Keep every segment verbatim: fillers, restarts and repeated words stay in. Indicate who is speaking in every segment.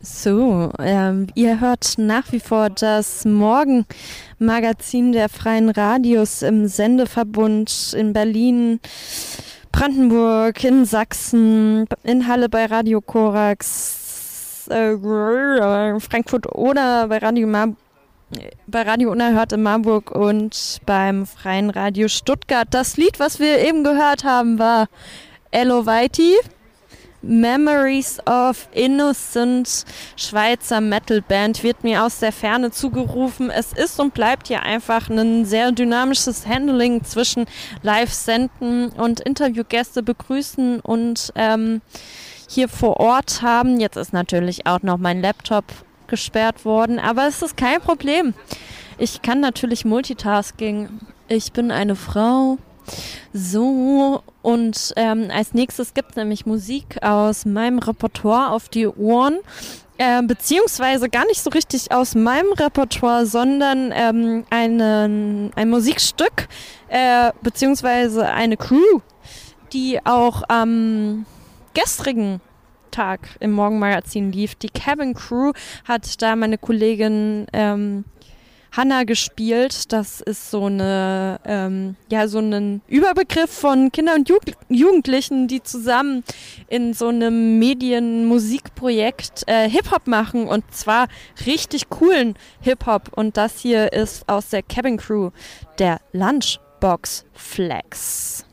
Speaker 1: So, ähm, ihr hört nach wie vor das Morgenmagazin der Freien Radios im Sendeverbund in Berlin, Brandenburg, in Sachsen, in Halle bei Radio Korax, äh, Frankfurt oder bei Radio Mar- bei Radio Unerhört in Marburg und beim Freien Radio Stuttgart. Das Lied, was wir eben gehört haben, war Elovaiti. Memories of Innocent, Schweizer Metalband, wird mir aus der Ferne zugerufen. Es ist und bleibt hier einfach ein sehr dynamisches Handling zwischen Live-Senden und Interviewgäste begrüßen und ähm, hier vor Ort haben. Jetzt ist natürlich auch noch mein Laptop gesperrt worden, aber es ist kein Problem. Ich kann natürlich Multitasking. Ich bin eine Frau. So, und ähm, als nächstes gibt es nämlich Musik aus meinem Repertoire auf die Ohren, äh, beziehungsweise gar nicht so richtig aus meinem Repertoire, sondern ähm, einen, ein Musikstück, äh, beziehungsweise eine Crew, die auch am gestrigen Tag im Morgenmagazin lief. Die Cabin Crew hat da meine Kollegin ähm, Hanna gespielt. Das ist so eine, ähm, ja, so ein Überbegriff von Kindern und Jugend- Jugendlichen, die zusammen in so einem Medienmusikprojekt äh, Hip-Hop machen und zwar richtig coolen Hip-Hop. Und das hier ist aus der Cabin Crew, der Lunchbox Flex.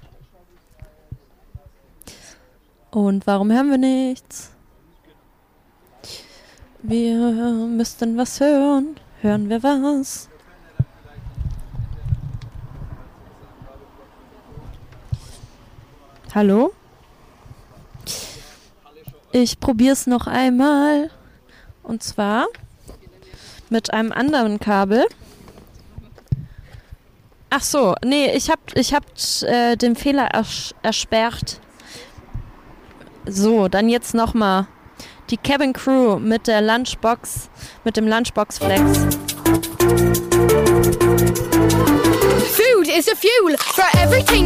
Speaker 1: Und warum hören wir nichts? Wir müssten was hören. Hören wir was? Hallo? Ich probiere es noch einmal. Und zwar mit einem anderen Kabel. Ach so, nee, ich hab, ich hab äh, den Fehler ers- ersperrt. So, dann jetzt nochmal. Die Cabin Crew mit der Lunchbox, mit dem Lunchbox Flex.
Speaker 2: Food is a fuel for everything